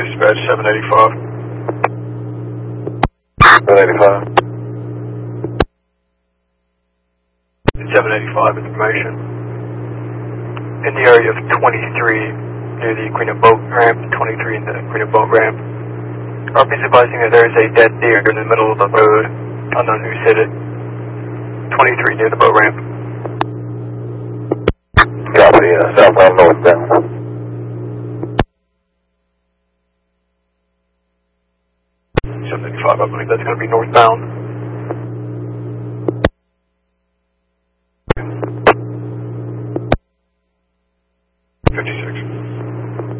Dispatch 785. 785. 785 information. In the area of 23 near the Aquino boat ramp, 23 in the Aquino boat ramp. RP's advising that there is a dead deer in the middle of the road. Unknown who's hit it. 23 near the boat ramp. Copy, southbound northbound. 785, I believe that's going to be northbound.